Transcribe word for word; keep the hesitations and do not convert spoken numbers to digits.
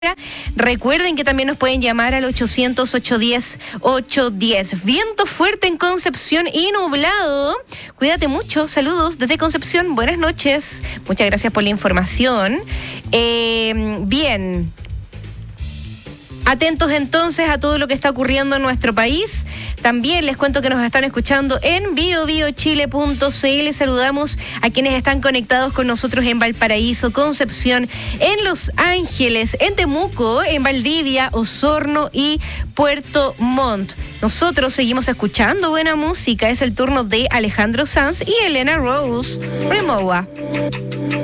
Recuerden que también nos pueden llamar al ochocientos, ochocientos diez, ochocientos diez. Viento fuerte en Concepción y nublado. Cuídate mucho. Saludos desde Concepción. Buenas noches. Muchas gracias por la información. Eh, bien. Atentos entonces a todo lo que está ocurriendo en nuestro país. También les cuento que nos están escuchando en bio bio chile punto c l. Saludamos a quienes están conectados con nosotros en Valparaíso, Concepción, en Los Ángeles, en Temuco, en Valdivia, Osorno y Puerto Montt. Nosotros seguimos escuchando buena música. Es el turno de Alejandro Sanz y Elena Rose. Remoa.